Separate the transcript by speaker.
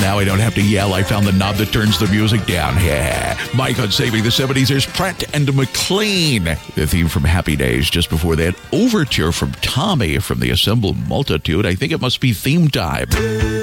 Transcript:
Speaker 1: now I don't have to yell. I found the knob that turns the music down. Yeah. Mike on Saving the 70s. There's Pratt and McLean. The theme from Happy Days. Just before that, Overture from Tommy from the Assembled Multitude. I think it must be theme time.